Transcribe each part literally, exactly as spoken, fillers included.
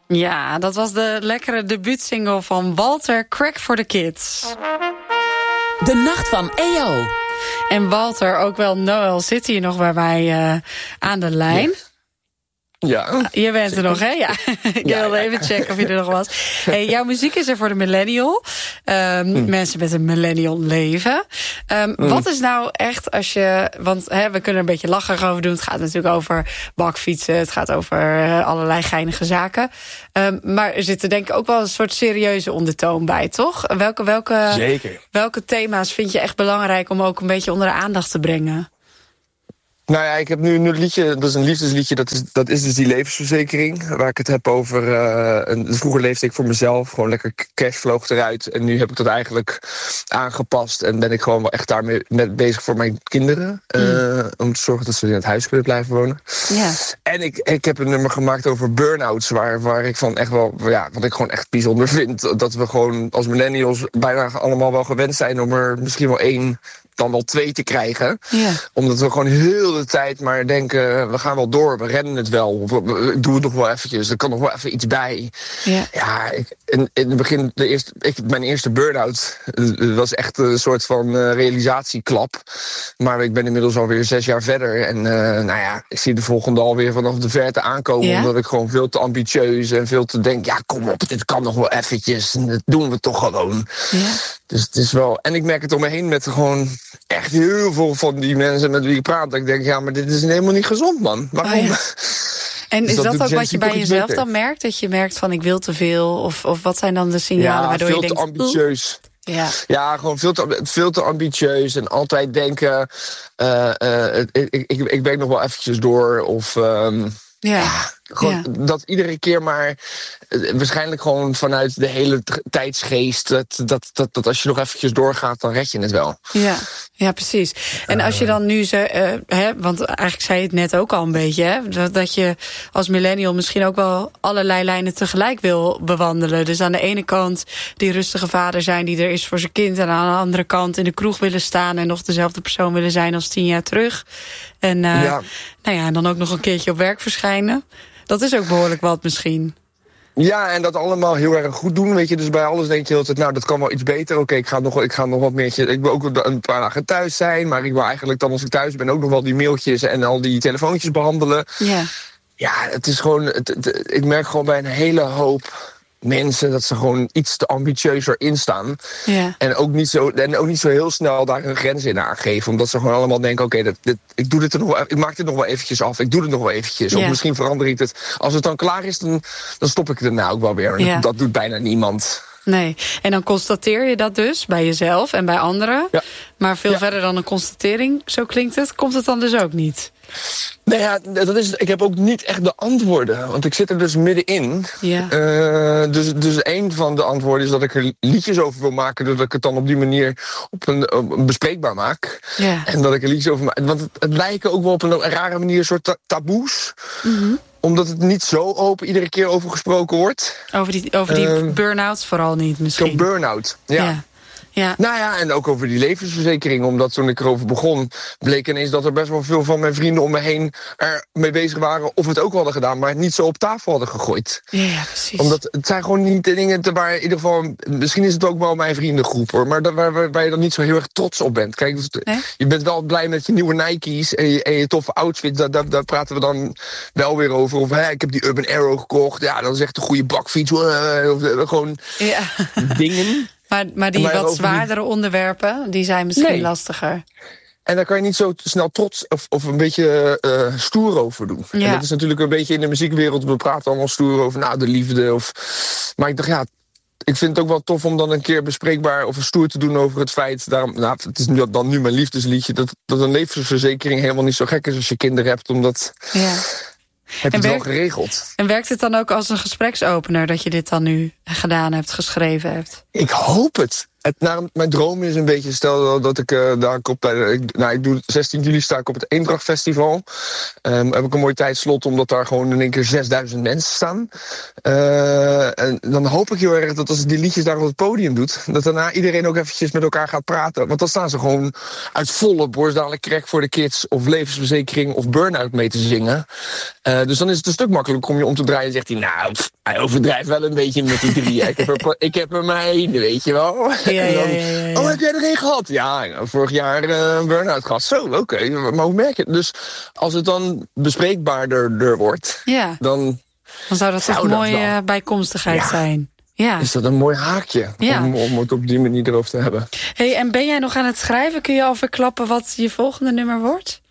Ja, dat was de lekkere debuutsingle van Walter, Crack for the Kids. De Nacht van E O. En Walter, ook wel Noël, zit hier nog bij mij uh, aan de lijn. Ja. Ja. Je bent er nog, hè? Ja. Ik ja, wilde ja. even checken of je er nog was. Hey, jouw muziek is er voor de millennial. Um, mm. Mensen met een millennial leven. Um, mm. Wat is nou echt als je... Want hè, we kunnen er een beetje lacherig over doen. Het gaat natuurlijk over bakfietsen. Het gaat over uh, allerlei geinige zaken. Um, maar er zit er denk ik ook wel een soort serieuze ondertoon bij, toch? Welke, welke, Zeker. Welke thema's vind je echt belangrijk om ook een beetje onder de aandacht te brengen? Nou ja, ik heb nu, nu een liedje, dat is een liefdesliedje, dat is, dat is dus die levensverzekering. Waar ik het heb over, uh, een, vroeger leefde ik voor mezelf, gewoon lekker cash vloog eruit. En nu heb ik dat eigenlijk aangepast en ben ik gewoon wel echt daarmee met bezig voor mijn kinderen. Mm. Uh, om te zorgen dat ze in het huis kunnen blijven wonen. Ja. En ik, ik heb een nummer gemaakt over burn-outs, waar, waar ik van echt wel, ja, wat ik gewoon echt bijzonder vind. Dat we gewoon als millennials bijna allemaal wel gewend zijn om er misschien wel één, dan wel twee te krijgen. Ja. Omdat we gewoon heel de tijd maar denken, we gaan wel door, we rennen het wel. Of, ik doe het nog wel eventjes, er kan nog wel even iets bij. Ja, ja ik, in, in het begin, de eerste, ik, mijn eerste burn-out was echt een soort van uh, realisatieklap. Maar ik ben inmiddels alweer zes jaar verder. En uh, nou ja, ik zie de volgende alweer vanaf de verte aankomen. Ja? Omdat ik gewoon veel te ambitieus en veel te denk, ja kom op, dit kan nog wel eventjes. En dat doen we toch gewoon. Ja. Dus het is wel... En ik merk het om me heen met gewoon echt heel veel van die mensen met wie ik praat. Dat ik denk, ja, maar dit is helemaal niet gezond, man. Waarom? Oh ja. En dus is dat, dat ook wat je bij jezelf beter. dan merkt? Dat je merkt van, ik wil te veel? Of, of wat zijn dan de signalen ja, waardoor je denkt... veel te ambitieus. Ja. ja, gewoon veel te, veel te ambitieus. En altijd denken, uh, uh, ik, ik, ik werk nog wel eventjes door. Of... Um, Ja. Ja, gewoon ja. Dat iedere keer maar, uh, waarschijnlijk gewoon vanuit de hele t- tijdsgeest, dat, dat, dat, dat als je nog eventjes doorgaat, dan red je het wel. Ja, ja precies. En als je dan nu, ze, uh, hè, want eigenlijk zei je het net ook al een beetje, hè, dat, dat je als millennial misschien ook wel allerlei lijnen tegelijk wil bewandelen. Dus aan de ene kant die rustige vader zijn die er is voor zijn kind, en aan de andere kant in de kroeg willen staan en nog dezelfde persoon willen zijn als tien jaar terug. En uh, ja. Nou ja, en dan ook nog een keertje op werk verschijnen. Dat is ook behoorlijk wat misschien. Ja, en dat allemaal heel erg goed doen, weet je. Dus bij alles denk je altijd, nou, dat kan wel iets beter. Oké, okay, ik ga nog, ik ga nog wat meer. Ik wil ook een paar dagen thuis zijn, maar ik wil eigenlijk dan als ik thuis ben ook nog wel die mailtjes en al die telefoontjes behandelen. Ja, ja, het is gewoon, het, het, ik merk gewoon bij een hele hoop mensen dat ze gewoon iets te ambitieuzer instaan. Ja. En, ook niet zo, en ook niet zo heel snel daar hun grenzen in aangeven. Omdat ze gewoon allemaal denken, oké, okay, ik doe dit er nog wel, ik maak dit nog wel eventjes af. Ik doe het nog wel eventjes. Ja. Of misschien verander ik het. Als het dan klaar is, dan, dan stop ik het daarna ook wel weer. Ja. Dat, dat doet bijna niemand. Nee, en dan constateer je dat dus bij jezelf en bij anderen. Ja. Maar veel ja. verder dan een constatering, zo klinkt het, komt het dan dus ook niet. Nee, ja, dat is, ik heb ook niet echt de antwoorden. Want ik zit er dus middenin. Ja. Uh, dus, dus een van de antwoorden is dat ik er liedjes over wil maken. Dat ik het dan op die manier op een, op een bespreekbaar maak. Ja. En dat ik er liedjes over maak. Want het, het lijken ook wel op een rare manier een soort ta- taboes. Mm-hmm. Omdat het niet zo open iedere keer over gesproken wordt. Over die, over die uh, burn-outs vooral niet misschien. Zo'n burn-out, ja. ja. Ja. Nou ja, en ook over die levensverzekering. Omdat toen ik erover begon, bleek ineens dat er best wel veel van mijn vrienden om me heen er mee bezig waren. Of het ook hadden gedaan, maar het niet zo op tafel hadden gegooid. Ja, ja, precies. Omdat het zijn gewoon niet de dingen te waar in ieder geval, misschien is het ook wel mijn vriendengroep hoor. Maar waar, waar, waar je dan niet zo heel erg trots op bent. Kijk, nee? Je bent wel blij met je nieuwe Nike's en je, en je toffe outfits. Daar, daar, daar praten we dan wel weer over. Of hè, ik heb die Urban Arrow gekocht. Ja, dat is echt een goede bakfiets. Of, uh, gewoon ja. dingen. Maar, maar die wat zwaardere die... onderwerpen, die zijn misschien nee. lastiger. En daar kan je niet zo snel trots of, of een beetje uh, stoer over doen. Ja. En dat is natuurlijk een beetje in de muziekwereld. We praten allemaal stoer over nou, de liefde. Of... Maar ik dacht, ja, ik vind het ook wel tof om dan een keer bespreekbaar of stoer te doen over het feit. Daarom, nou, het is nu, dan nu mijn liefdesliedje. Dat, dat een levensverzekering helemaal niet zo gek is als je kinderen hebt. Omdat... Ja. Heb je het werkt, wel geregeld. En werkt het dan ook als een gespreksopener dat je dit dan nu gedaan hebt, geschreven hebt? Ik hoop het. het nou, mijn droom is een beetje, stel dat ik uh, daar op, uh, ik, nou, ik doe zestien juli sta ik op het Eendracht Festival. Um, heb ik een mooi tijdslot omdat daar gewoon in één keer zesduizend mensen staan. Uh, en dan hoop ik heel erg dat als die liedjes daar op het podium doet, dat daarna iedereen ook eventjes met elkaar gaat praten. Want dan staan ze gewoon uit volle borst dadelijk Crack for the Kids of levensverzekering of burn-out mee te zingen. Uh, dus dan is het een stuk makkelijker om je om te draaien en zegt hij, nou, pff, Hij overdrijft wel een beetje met die drie. ik, heb er, ik heb er maar één, weet je wel. Ja, ja, ja, ja, ja. Oh, heb jij er één gehad? Ja, vorig jaar uh, een burn-out gehad. Zo, oké. Okay. Maar hoe merk je het? Dus als het dan bespreekbaarder wordt, ja. dan... Dan zou dat toch een mooie uh, bijkomstigheid ja. zijn. Ja. Is dat een mooi haakje ja. om, om het op die manier erover te hebben. Hey, en ben jij nog aan het schrijven? Kun je al verklappen wat je volgende nummer wordt?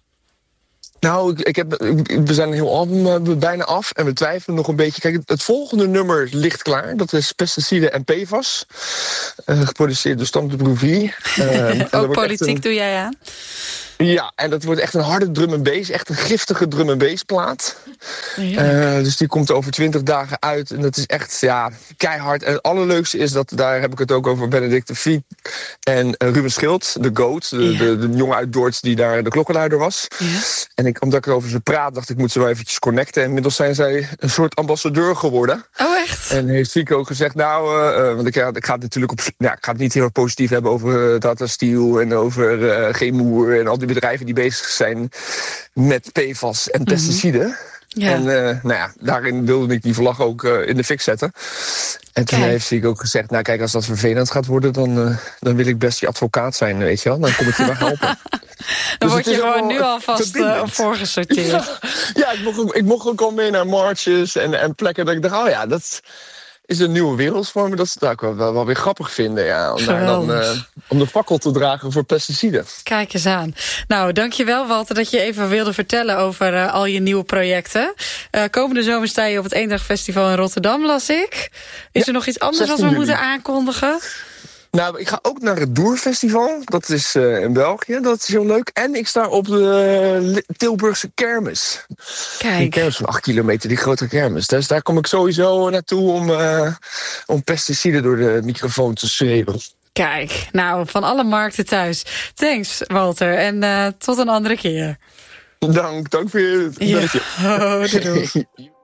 Nou, ik, ik heb, we zijn een heel album uh, bijna af en we twijfelen nog een beetje. Kijk, het, het volgende nummer ligt klaar. Dat is Pesticiden en P F A S. Uh, geproduceerd door Stam de Brouvie. Uh, Ook politiek een... doe jij aan? Ja, en dat wordt echt een harde drum and bass. Echt een giftige drum and bass plaat. Ja. Uh, dus die komt over twintig dagen uit. En dat is echt, ja, keihard. En het allerleukste is dat, daar heb ik het ook over Benedict de Vries en uh, Ruben Schild, de GOAT, de, ja. de, de jongen uit Dordts die daar de klokkenluider was. Ja. En ik, omdat ik over ze praat, dacht ik, ik moet ze wel eventjes connecten. En inmiddels zijn zij een soort ambassadeur geworden. Oh, echt? En heeft Fico gezegd, nou, uh, want ik, ik ga het natuurlijk op, ja, ik ga het niet heel positief hebben over uh, Tata Steel en over uh, Gemoer en al die bedrijven die bezig zijn met P F A S en pesticiden. Mm-hmm. Ja. En uh, nou ja, daarin wilde ik die vlag ook uh, in de fik zetten. En toen kijk. heeft hij ook gezegd, nou kijk, als dat vervelend gaat worden, dan, uh, dan wil ik best je advocaat zijn, weet je wel. Dan kom ik je wel helpen. Dan dus word je gewoon nu alvast uh, voorgesorteerd. Ja, ja ik, mocht, ik mocht ook al mee naar marches en, en plekken dat ik dacht, oh ja, dat is een nieuwe wereld voor me. Dat zou ik wel, wel, wel weer grappig vinden, ja. Om, daar dan, uh, om de fakkel te dragen voor pesticiden. Kijk eens aan. Nou, dankjewel Walter dat je even wilde vertellen over uh, al je nieuwe projecten. Uh, komende zomer sta je op het Eendagfestival in Rotterdam, las ik. Is ja, er nog iets anders wat we juli. moeten aankondigen? Nou, ik ga ook naar het Doerfestival. Dat is uh, in België. Dat is heel leuk. En ik sta op de Tilburgse kermis. Kijk. Die kermis van acht kilometer, die grote kermis. Dus daar kom ik sowieso naartoe om, uh, om pesticiden door de microfoon te schreeuwen. Kijk, nou, van alle markten thuis. Thanks, Walter. En uh, tot een andere keer. Dank, dank voor je belletje. Ja. Oh, doei.